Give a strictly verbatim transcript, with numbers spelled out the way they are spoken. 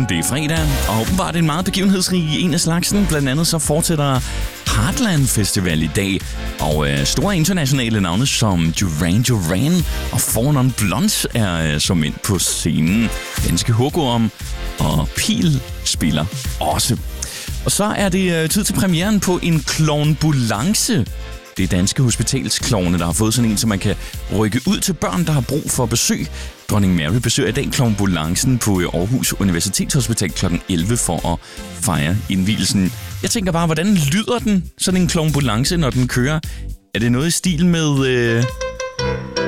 Det er fredag, og åbenbart en meget begivenhedsrig en af slagsen. Blandt andet så fortsætter Heartland Festival i dag, og øh, store internationale navne som Duran Duran og Four Non Blondes er øh, som ind på scenen. Danske Hugorm og Pil spiller også. Og så er det øh, tid til premieren på en klovnbulance. Det er Danske Hospitalsklovne, der har fået sådan en, så man kan rykke ud til børn, der har brug for besøg. Dronning Mary besøger i dag klovnbulancen på Aarhus Universitetshospital klokken elleve for at fejre indvielsen. Jeg tænker bare, hvordan lyder den, sådan en klovnbulance, når den kører? Er det noget i stil med... Øh